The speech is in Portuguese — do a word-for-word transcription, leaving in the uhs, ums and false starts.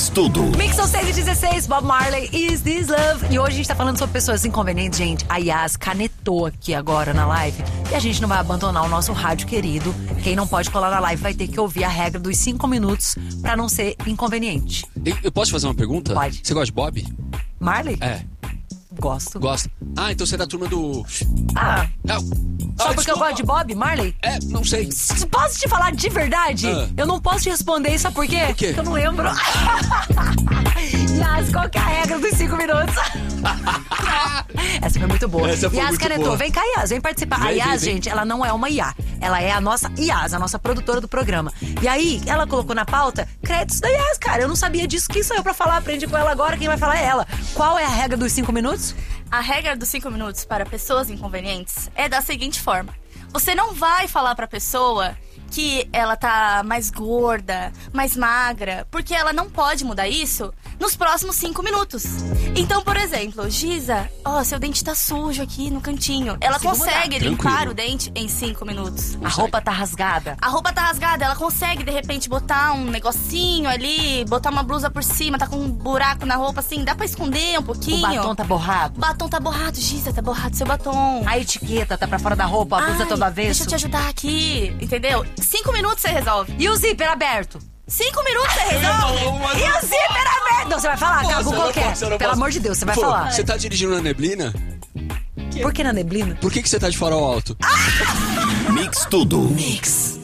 Mix Tudo. Mix são seis e dezesseis, Bob Marley, Is This Love? E hoje a gente tá falando sobre pessoas inconvenientes, gente. A Yas canetou aqui agora na live e a gente não vai abandonar o nosso rádio querido. Quem não pode colar na live vai ter que ouvir a regra dos cinco minutos pra não ser inconveniente. Eu, eu posso fazer uma pergunta? Pode. Você gosta de Bob? Marley? É. Gosto. Gosta. Ah, então você é da turma do... Ah, Ah, só ah, porque eu desculpa. gosto de Bob Marley? É, não sei. S- Posso te falar de verdade? Ah. Eu não posso te responder, sabe por quê? Por quê? Porque eu não lembro. Yas, qual que é a regra dos cinco minutos? Essa foi muito boa. Essa foi Yas muito canetou. boa. Vem cá, Yas, vem participar. Vem, a Yas, vem, vem. gente, ela não é uma I A. Ela é a nossa Yas, a nossa produtora do programa. E aí, ela colocou na pauta créditos da Yas, cara. Eu não sabia disso. Quem sou eu pra falar? Aprendi com ela agora. Quem vai falar é ela. Qual é a regra dos cinco minutos? A regra dos cinco minutos para pessoas inconvenientes é da seguinte forma. Você não vai falar pra pessoa que ela tá mais gorda, mais magra, porque ela não pode mudar isso nos próximos cinco minutos. Então, por exemplo, Giza, ó, seu dente tá sujo aqui no cantinho. Ela Consigo consegue mudar. limpar Tranquilo. o dente em cinco minutos. A roupa tá rasgada. A roupa tá rasgada, ela consegue de repente botar um negocinho ali, botar uma blusa por cima, tá com um buraco na roupa assim, dá pra esconder um pouquinho. O batom tá borrado. O batom tá borrado, Giza, tá borrado seu batom. A etiqueta tá pra fora da roupa, a blusa Ai, toda avesso. Deixa eu te ajudar aqui, entendeu? Cinco minutos você resolve. E o zíper aberto? Cinco minutos você resolve. E o zíper aberto? Não, você vai falar, Posso, Cagu, eu não qual que é? posso, eu não Pelo posso. amor de Deus, você vai Pô, falar. Você tá dirigindo na neblina? Por que na neblina? Por que, que você tá de farol alto? Mix Tudo. Mix.